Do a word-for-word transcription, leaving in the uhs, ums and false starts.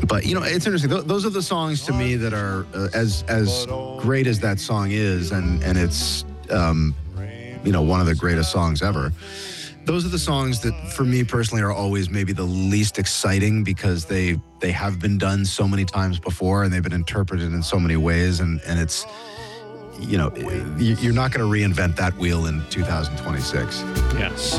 But, you know, it's interesting. Th- those are the songs to me that are uh, as as great as that song is, and, and it's, um, you know, one of the greatest songs ever. Those are the songs that, for me personally, are always maybe the least exciting because they they have been done so many times before and they've been interpreted in so many ways. And, and it's, you know, you're not going to reinvent that wheel in two thousand twenty-six. Yes.